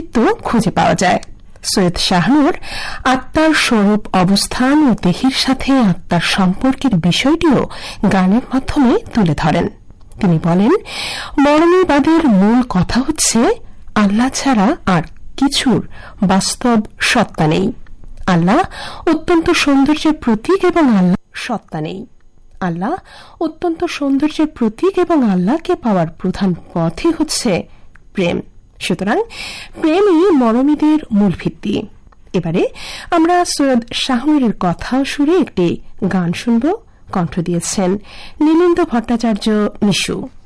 অস্তিত্ব খুঁজে পাওয়া যায়। সৈয়দ শাহনূর আত্মার স্বরূপ অবস্থান ও দেহের সাথে আত্মার সম্পর্কের বিষয়টিও গানের মাধ্যমে তুলে ধরেন। তিনি বলেন, মরমীবাদের মূল কথা হচ্ছে আল্লাহ ছাড়া আর কিছুর বাস্তব সত্তা নেই। আল্লাহ অত্যন্ত সৌন্দর্যের প্রতীক এবং আল্লাহ সত্তা নেই। আল্লাহ অত্যন্ত সৌন্দর্যের প্রতীক এবং আল্লাহকে পাওয়ার প্রধান পথই হচ্ছে প্রেম। সুতরাং প্রেমই মরমীদের মূল ভিত্তি। এবারে আমরা সৈয়দ শাহনূরের কথা সুরে একটি গান শুনব। কণ্ঠ দিয়েছেন নীলেন্দ্র ভট্টাচার্য মিশু।